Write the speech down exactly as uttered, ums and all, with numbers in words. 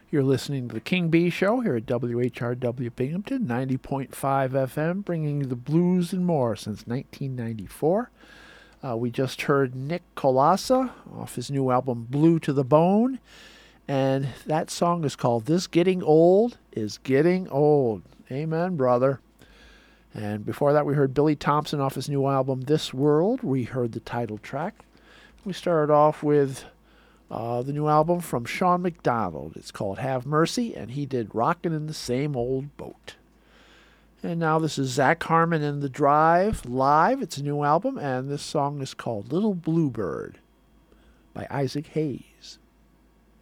You're listening to the King Bee Show here at W H R W Binghamton, ninety point five F M, bringing you the blues and more since nineteen ninety-four. Uh, we just heard Nick Colasa off his new album Blue to the Bone, and that song is called This Getting Old is Getting Old. Amen, brother. And before that, we heard Billy Thompson off his new album This World. We heard the title track. We started off with Uh, the new album from Sean McDonald. It's called Have Mercy, and he did Rockin' in the Same Old Boat. And now this is Zach Harmon and The Drive live. It's a new album, and this song is called Little Bluebird by Isaac Hayes.